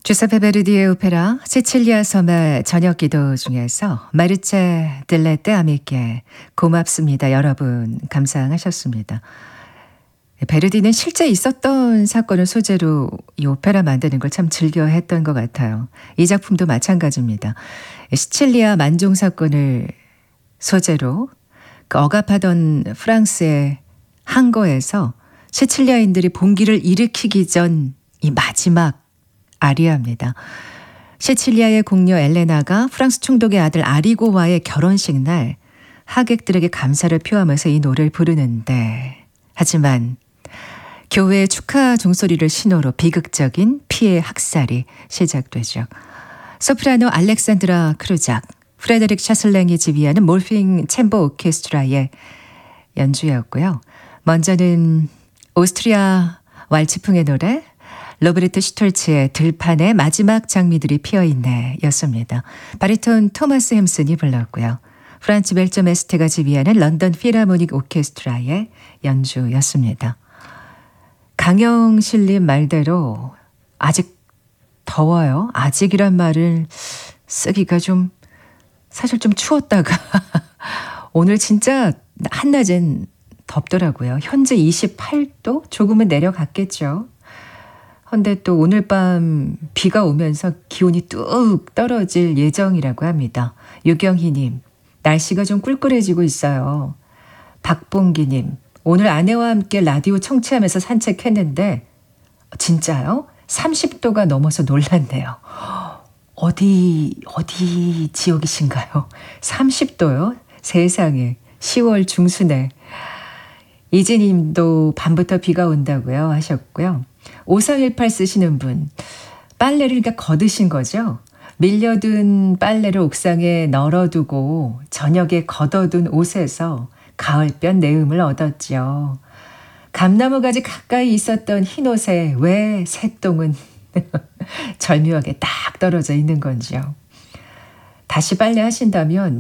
주세페 베르디의 오페라 시칠리아 섬의 저녁 기도 중에서 마르체 딜레떼 아미께 고맙습니다. 여러분 감상하셨습니다. 베르디는 실제 있었던 사건을 소재로 이 오페라 만드는 걸 참 즐겨했던 것 같아요. 이 작품도 마찬가지입니다. 시칠리아 만종 사건을 소재로 그 억압하던 프랑스의 항거에서 시칠리아인들이 봉기를 일으키기 전 이 마지막 아리아입니다. 시칠리아의 공녀 엘레나가 프랑스 총독의 아들 아리고와의 결혼식 날 하객들에게 감사를 표하면서 이 노래를 부르는데, 하지만 교회의 축하 종소리를 신호로 비극적인 피해 학살이 시작되죠. 소프라노 알렉산드라 크루작, 프레데릭 샤슬랭이 지휘하는 몰핑 챔버 오케스트라의 연주였고요. 먼저는 오스트리아 왈츠풍의 노래 로베르트 슈톨츠의 들판의 마지막 장미들이 피어있네 였습니다. 바리톤 토마스 햄슨이 불렀고요. 프란츠 벨점 에스테가 지휘하는 런던 필하모닉 오케스트라의 연주였습니다. 강영실님 말대로 아직 더워요. 아직이란 말을 쓰기가 사실 좀 추웠다가 오늘 진짜 한낮엔 덥더라고요. 현재 28도? 조금은 내려갔겠죠. 근데 또 오늘 밤 비가 오면서 기온이 뚝 떨어질 예정이라고 합니다. 유경희님, 날씨가 좀 꿀꿀해지고 있어요. 박봉기님, 오늘 아내와 함께 라디오 청취하면서 산책했는데 진짜요? 30도가 넘어서 놀랐네요. 어디 지역이신가요? 30도요? 세상에, 10월 중순에. 이지님도 밤부터 비가 온다고요 하셨고요. 5418 쓰시는 분, 빨래를 그러니까 걷으신 거죠? 밀려든 빨래를 옥상에 널어두고 저녁에 걷어둔 옷에서 가을볕 내음을 얻었죠. 감나무 가지 가까이 있었던 흰 옷에 왜 새똥은 절묘하게 딱 떨어져 있는 건지요. 다시 빨래 하신다면